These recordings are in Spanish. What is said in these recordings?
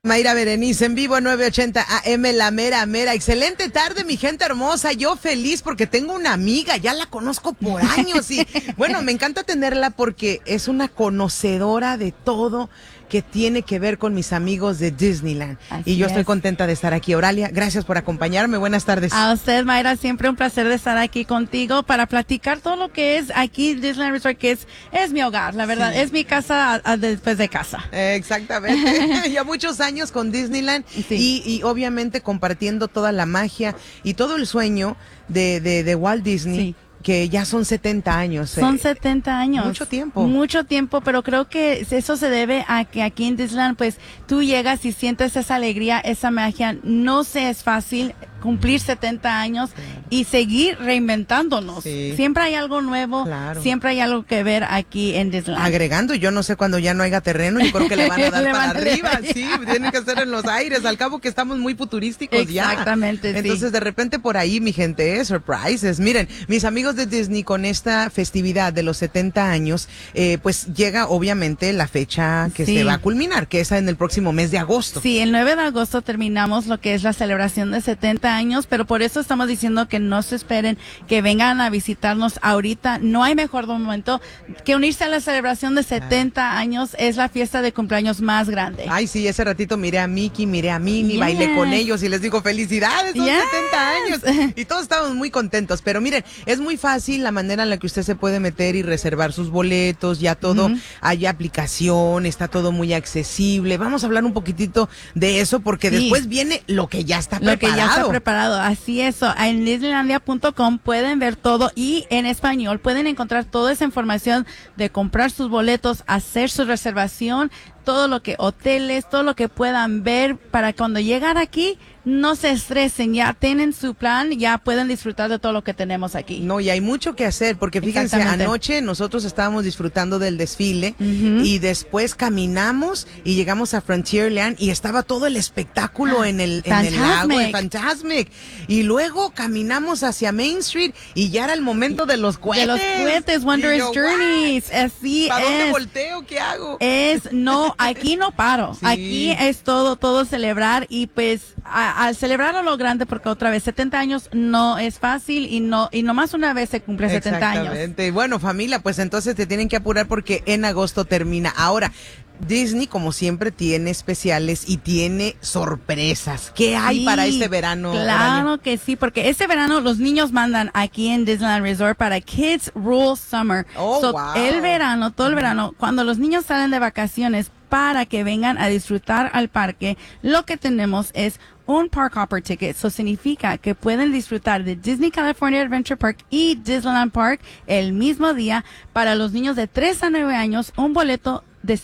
Mayra Berenice en vivo 980 AM, la mera mera. Excelente tarde, mi gente hermosa. Yo feliz porque tengo una amiga, ya la conozco por años y bueno, me encanta tenerla porque es una conocedora de todo que tiene que ver con mis amigos de Disneyland. Así y yo es. estoy contenta de estar aquí. Oralia, gracias por acompañarme. Buenas tardes. A usted, Mayra, siempre un placer de estar aquí contigo para platicar todo lo que es aquí Disneyland Resort, que es mi hogar, la verdad, Sí. es mi casa después de casa. Exactamente. Ya muchos años con Disneyland Sí. y obviamente compartiendo toda la magia y todo el sueño de Walt Disney. Sí. Que ya son 70 años. Son 70 años. Mucho tiempo. Mucho tiempo, pero creo que eso se debe a que aquí en Disneyland, pues, tú llegas y sientes esa alegría, esa magia. No se es fácil cumplir 70 años y seguir reinventándonos. Sí. Siempre hay algo nuevo, Claro. siempre hay algo que ver aquí en Disneyland. Agregando, yo no sé cuando ya no haya terreno, yo creo que le van a dar Le para van a arriba, dar. sí, tienen que ser en los aires, al cabo que estamos muy futurísticos ya. Exactamente, sí. Entonces, de repente por ahí, mi gente, surprises. Miren, mis amigos de Disney con esta festividad de los 70 años, pues llega obviamente la fecha que Sí. se va a culminar, que es en el próximo mes de agosto. Sí, el 9 de agosto terminamos lo que es la celebración de 70 años, pero por eso estamos diciendo que no se esperen, que vengan a visitarnos ahorita. No hay mejor momento que unirse a la celebración de 70 años. Es la fiesta de cumpleaños más grande. Ay, sí, ese ratito miré a Mickey, miré a Minnie, Yes. bailé con ellos y les digo felicidades, son Yes. 70 años. Y todos estamos muy contentos. Pero miren, es muy fácil la manera en la que usted se puede meter y reservar sus boletos, ya todo, hay aplicación, está todo muy accesible. Vamos a hablar un poquitito de eso porque Sí. después viene lo que ya está Lo que preparado. ya está preparado, así es. En disneylandia.com pueden ver todo y en español pueden encontrar toda esa información de comprar sus boletos, hacer su reservación, todo lo que hoteles, todo lo que puedan ver para cuando llegan aquí no se estresen, ya tienen su plan, ya pueden disfrutar de todo lo que tenemos aquí. No, y hay mucho que hacer, porque fíjense, Exactamente. anoche nosotros estábamos disfrutando del desfile y después caminamos y llegamos a Frontierland y estaba todo el espectáculo en el lago, el Fantasmic. Y luego caminamos hacia Main Street y ya era el momento de los cohetes. De los cohetes, Wondrous Y yo, Journeys, así ¿para dónde es. volteo? ¿Qué hago? No, aquí no paro. Sí. Aquí es todo celebrar y pues al celebrar a lo grande, porque otra vez 70 años no es fácil y nomás una vez se cumple 70 años. Exactamente. Bueno, familia, pues entonces te tienen que apurar porque en agosto termina. Ahora, Disney, como siempre, tiene especiales y tiene sorpresas. ¿Qué hay Sí, para este verano? Claro Oralia? que sí, porque este verano los niños mandan aquí en Disneyland Resort para Kids Rule Summer. Oh, wow. El verano, todo el verano, cuando los niños salen de vacaciones para que vengan a disfrutar al parque, lo que tenemos es un Park Hopper Ticket. Eso significa que pueden disfrutar de Disney California Adventure Park y Disneyland Park el mismo día. Para los niños de 3 a 9 años, un boleto de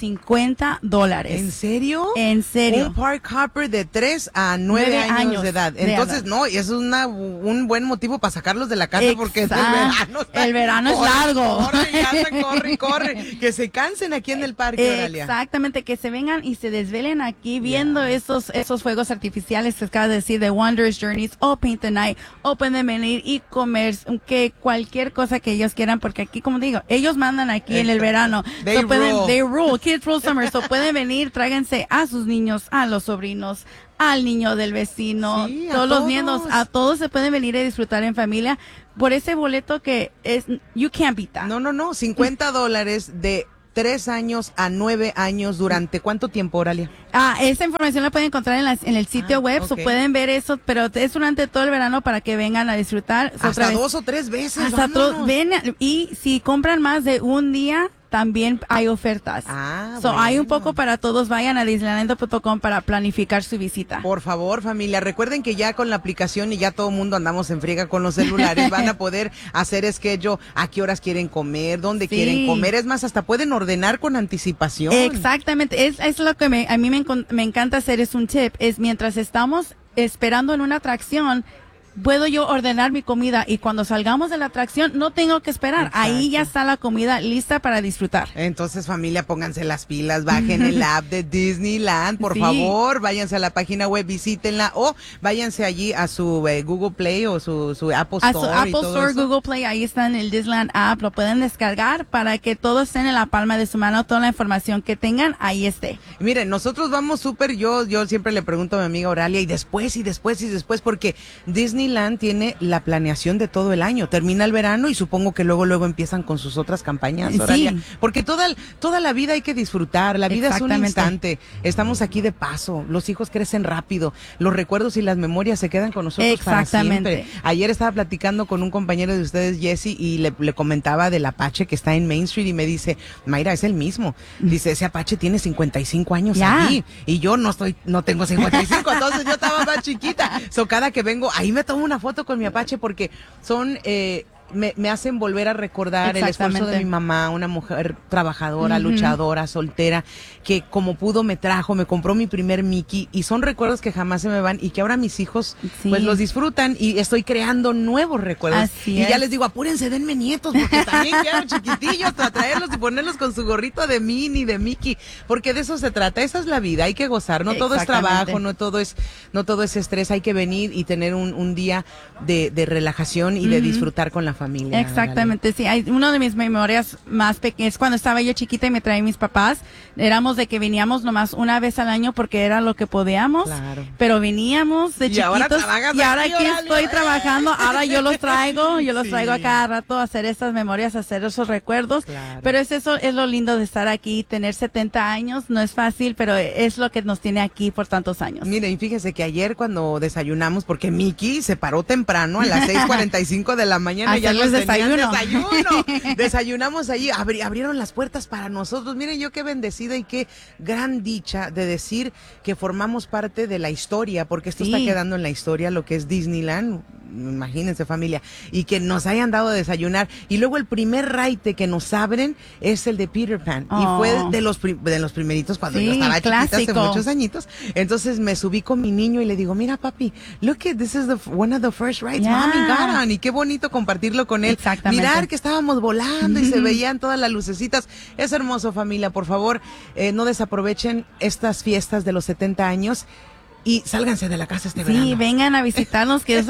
$50. ¿En serio? En serio. Un Park Hopper de 3 a 9 9 años de edad. de Entonces, edad. no, y eso es un buen motivo para sacarlos de la casa porque es el verano. El verano es largo. Corre, y anda, corre. Que se cansen aquí en el parque, Oralia. Exactamente, que se vengan y se desvelen aquí viendo esos fuegos artificiales que acabas de decir de Wondrous Journeys o Paint the Night, o pueden venir y comer que cualquier cosa que ellos quieran, porque aquí, como digo, ellos mandan aquí en el verano. They rule. They rule, Kids Rule Summer. So pueden venir, tráiganse a sus niños, a los sobrinos, al niño del vecino, Sí, a todos los todos. nietos, a todos se pueden venir a disfrutar en familia por ese boleto que es, you can't beat that. No, $50 de 3 años a 9 años. ¿Durante cuánto tiempo, Oralia? Esa información la pueden encontrar en el sitio web, ok. o pueden ver eso, pero es durante todo el verano para que vengan a disfrutar. So, Hasta otra vez, 2 o 3 veces. hasta vámonos. y si compran más de un día, también hay ofertas. Hay un poco para todos. Vayan a disneylandia.com para planificar su visita. Por favor, familia, recuerden que ya con la aplicación y ya todo el mundo andamos en friega con los celulares, van a poder hacer schedule a qué horas quieren comer, dónde Sí. quieren comer. Es más, hasta pueden ordenar con anticipación. Exactamente, es lo que a mí me encanta hacer, es un tip, es mientras estamos esperando en una atracción, puedo yo ordenar mi comida y cuando salgamos de la atracción no tengo que esperar. Exacto. Ahí ya está la comida lista para disfrutar. Entonces, familia, pónganse las pilas, bajen el app de Disneyland, por favor, váyanse a la página web, visítenla o váyanse allí a su Google Play o su Apple Store. A su Apple Store, Google Play, ahí está en el Disneyland app, lo pueden descargar para que todo esté en la palma de su mano, toda la información que tengan, ahí esté. Miren, nosotros vamos súper, yo siempre le pregunto a mi amiga Oralia, y después, porque Disneyland tiene la planeación de todo el año. Termina el verano y supongo que luego empiezan con sus otras campañas, Oralia. Sí. Porque toda la vida hay que disfrutar, la vida es un instante. Estamos aquí de paso, los hijos crecen rápido, los recuerdos y las memorias se quedan con nosotros para siempre. Ayer estaba platicando con un compañero de ustedes, Jesse, y le comentaba del Apache que está en Main Street y me dice, Mayra, es el mismo. Dice, ese Apache tiene 55 años allí y yo no tengo 55, entonces yo estaba más chiquita. Cada que vengo, ahí me tomo una foto con mi Apache porque son... Me hacen volver a recordar el esfuerzo de mi mamá, una mujer trabajadora, luchadora, soltera, que como pudo me trajo, me compró mi primer Mickey, y son recuerdos que jamás se me van y que ahora mis hijos pues los disfrutan, y estoy creando nuevos recuerdos. Ya les digo, apúrense, denme nietos, porque también quiero chiquitillos a traerlos y ponerlos con su gorrito de Minnie, de Mickey, porque de eso se trata, esa es la vida, hay que gozar, no todo es trabajo, no todo es estrés, hay que venir y tener un día de relajación y de disfrutar con la familia. Exactamente, sí. Hay una de mis memorias más pequeñas, cuando estaba yo chiquita y me traían mis papás, éramos de que veníamos nomás una vez al año porque era lo que podíamos, pero veníamos de chiquitos y ahora aquí estoy trabajando, ahora yo los traigo a cada rato a hacer esas memorias, a hacer esos recuerdos, pero es lo lindo de estar aquí, tener 70 años, no es fácil, pero es lo que nos tiene aquí por tantos años. Miren, fíjese que ayer cuando desayunamos, porque Mickey se paró temprano a las 6:45 de la mañana, ya nos desayuno. Desayunamos allí, abrieron las puertas para nosotros. Miren, yo qué bendecida y qué gran dicha de decir que formamos parte de la historia, porque esto está quedando en la historia, lo que es Disneyland. Imagínense, familia, y que nos hayan dado a desayunar, y luego el primer raite que nos abren es el de Peter Pan, y fue de los primeritos cuando yo estaba chiquita, hace muchos añitos. Entonces me subí con mi niño y le digo, mira papi, look at this is one of the first rides mommy got on, y qué bonito compartirlo con él, mirar que estábamos volando y se veían todas las lucecitas. Es hermoso, familia, por favor, no desaprovechen estas fiestas de los 70 años y sálganse de la casa este verano. Sí, vengan a visitarnos, que es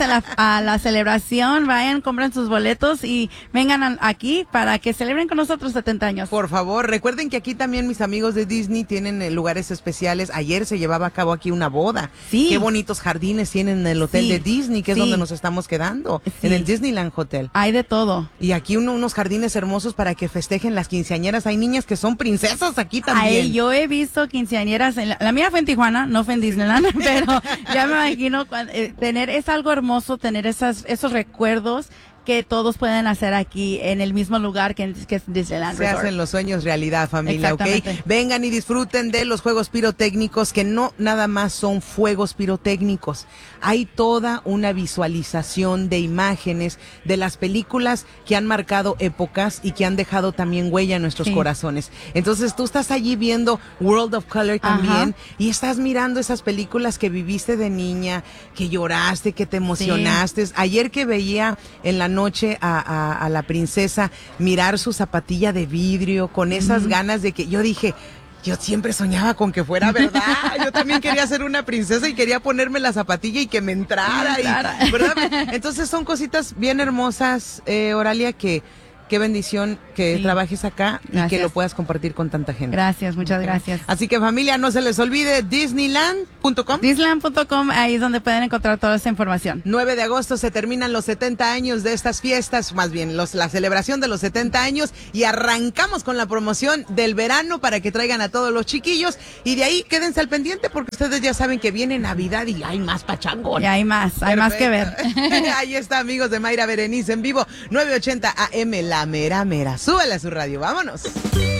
a la celebración, vayan, compren sus boletos y vengan aquí para que celebren con nosotros 70 años. Por favor, recuerden que aquí también mis amigos de Disney tienen lugares especiales. Ayer se llevaba a cabo aquí una boda. Sí. Qué bonitos jardines tienen en el hotel de Disney, que es donde nos estamos quedando, en el Disneyland Hotel. Hay de todo. Y aquí unos jardines hermosos para que festejen las quinceañeras. Hay niñas que son princesas aquí también. Yo he visto quinceañeras, la mía fue en Tijuana, no fue en Disney. Pero ya me imagino es algo hermoso tener esos recuerdos que todos pueden hacer aquí en el mismo lugar que es Disneyland Resort. Se hacen los sueños realidad, familia, ¿ok? Vengan y disfruten de los juegos pirotécnicos, que no nada más son fuegos pirotécnicos. Hay toda una visualización de imágenes de las películas que han marcado épocas y que han dejado también huella en nuestros corazones. Entonces tú estás allí viendo World of Color también y estás mirando esas películas que viviste de niña, que lloraste, que te emocionaste. Ayer que veía en la noche a la princesa mirar su zapatilla de vidrio con esas ganas de que yo dije, yo siempre soñaba con que fuera verdad, yo también quería ser una princesa y quería ponerme la zapatilla y que me entrara, ¿verdad? Entonces son cositas bien hermosas, Oralia, que qué bendición que trabajes acá y que lo puedas compartir con tanta gente. Gracias, muchas gracias. Así que familia, no se les olvide Disneyland.com. Disneyland.com, ahí es donde pueden encontrar toda esa información. 9 de agosto se terminan los 70 años de estas fiestas, más bien la celebración de los 70 años, y arrancamos con la promoción del verano para que traigan a todos los chiquillos, y de ahí quédense al pendiente porque ustedes ya saben que viene Navidad y hay más pachangón. Y hay más que ver. Ahí está, amigos de Mayra Berenice en vivo, 980 AM, la mera mera. Súbele a su radio, vámonos.